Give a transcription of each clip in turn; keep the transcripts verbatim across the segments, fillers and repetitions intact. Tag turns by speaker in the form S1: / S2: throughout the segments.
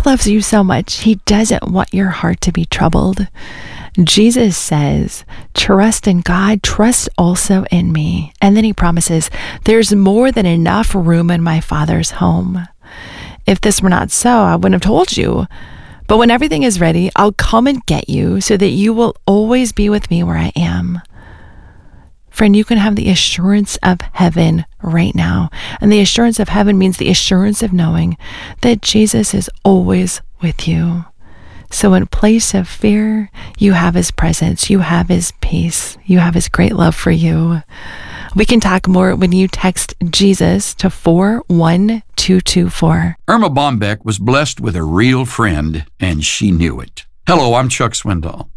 S1: loves you so much. He doesn't want your heart to be troubled. Jesus says, trust in God, trust also in me. And then he promises, there's more than enough room in my Father's home. If this were not so, I wouldn't have told you. But when everything is ready, I'll come and get you so that you will always be with me where I am. Friend, you can have the assurance of heaven right now. And the assurance of heaven means the assurance of knowing that Jesus is always with you. So in place of fear, you have his presence, you have his peace, you have his great love for you. We can talk more when you text Jesus to four one two two four.
S2: Irma Bombeck was blessed with a real friend, and she knew it. Hello, I'm Chuck Swindoll.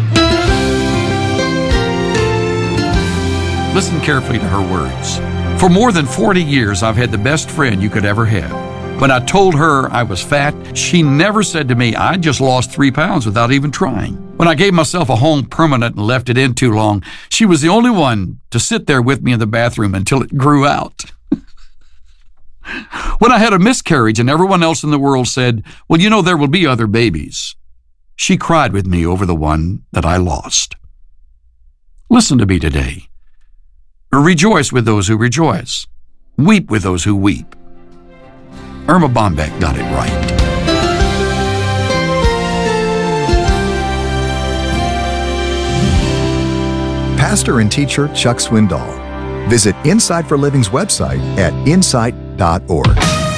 S2: Listen carefully to her words. For more than forty years, I've had the best friend you could ever have. When I told her I was fat, she never said to me, I just lost three pounds without even trying. When I gave myself a home permanent and left it in too long, she was the only one to sit there with me in the bathroom until it grew out. When I had a miscarriage and everyone else in the world said, well, you know, there will be other babies, she cried with me over the one that I lost. Listen to me today. Rejoice with those who rejoice. Weep with those who weep. Irma Bombeck got it right.
S3: Pastor and teacher Chuck Swindoll. Visit Insight for Living's website at insight dot org.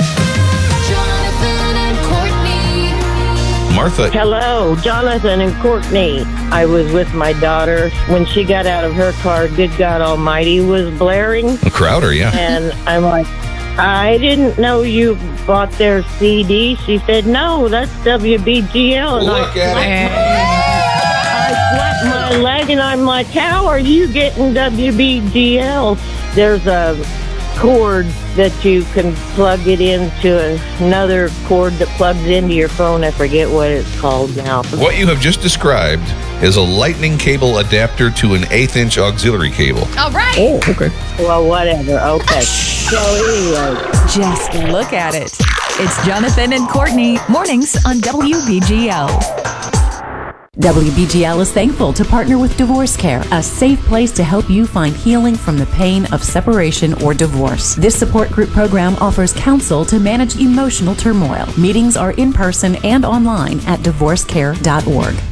S4: Martha.
S5: Hello, Jonathan and Courtney. I was with my daughter. When she got out of her car, Good God Almighty was blaring.
S4: Crowder, yeah.
S5: And I'm like, I didn't know you bought their C D. She said, no, that's W B G L. And
S4: Look
S5: I
S4: at it.
S5: I slapped my leg and I'm like, how are you getting W B G L? There's a cord that you can plug it into another cord that plugs into your phone. I forget what it's called now.
S4: What you have just described is a lightning cable adapter to an eighth inch auxiliary cable.
S6: All right.
S4: Oh, okay.
S5: Well, whatever. Okay. So anyway.
S6: Just look at it. It's Jonathan and Courtney, mornings on W B G L.
S7: W B G L is thankful to partner with Divorce Care, a safe place to help you find healing from the pain of separation or divorce. This support group program offers counsel to manage emotional turmoil. Meetings are in person and online at divorce care dot org.